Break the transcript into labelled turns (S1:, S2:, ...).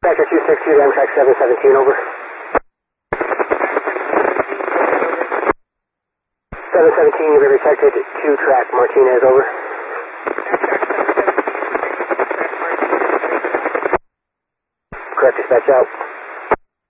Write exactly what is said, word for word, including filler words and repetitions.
S1: Sector two six two, Amtrak seven seventeen, over. seven seventeen, you've been detected two track Martinez, over. Correct, dispatch out.